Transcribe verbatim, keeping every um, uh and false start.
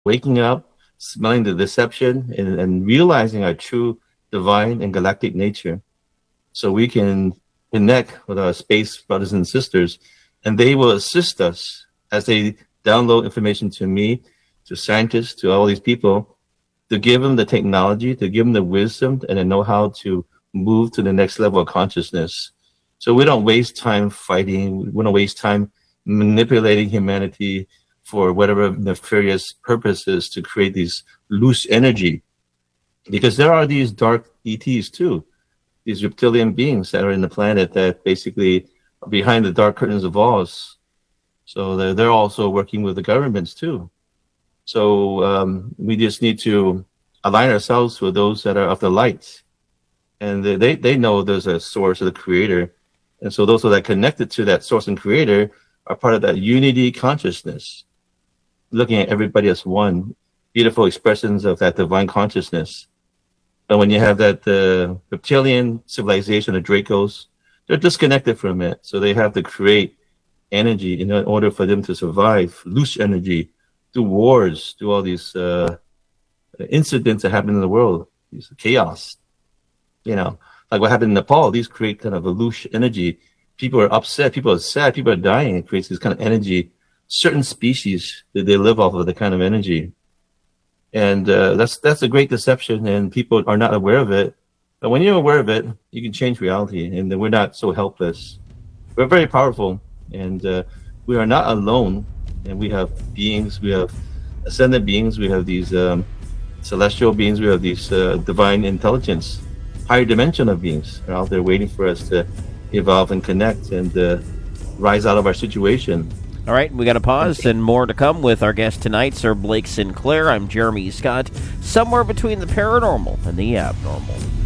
waking up, smelling the deception, and, and realizing our true divine and galactic nature. So we can connect with our space brothers and sisters, and they will assist us as they download information to me, to scientists, to all these people, to give them the technology, to give them the wisdom and the know-how to move to the next level of consciousness. So we don't waste time fighting. We don't waste time manipulating humanity for whatever nefarious purposes to create these loose energy. Because there are these dark E Ts too, these reptilian beings that are in the planet that basically are behind the dark curtains of Oz. So they're, they're also working with the governments too. So um, we just need to align ourselves with those that are of the light. And they, they know there's a source of the creator. And so those that are connected to that source and creator are part of that unity consciousness, looking at everybody as one, beautiful expressions of that divine consciousness. But when you have that uh, reptilian civilization, the Dracos, they're disconnected from it. So they have to create energy in order for them to survive, loose energy, do wars, do all these uh, incidents that happen in the world, these chaos. You know, like what happened in Nepal, these create kind of a loose energy. People are upset, people are sad, people are dying. It creates this kind of energy. Certain species, they live off of the kind of energy. And uh, that's that's a great deception, and people are not aware of it. But when you're aware of it, you can change reality, and we're not so helpless. We're very powerful, and uh, we are not alone. And we have beings, we have ascended beings, we have these um, celestial beings, we have these uh, divine intelligence, higher dimensional beings are out there waiting for us to evolve and connect and uh, rise out of our situation. All right, we got to pause, and more to come with our guest tonight, Sir Blake Sinclair. I'm Jeremy Scott, somewhere between the paranormal and the abnormal.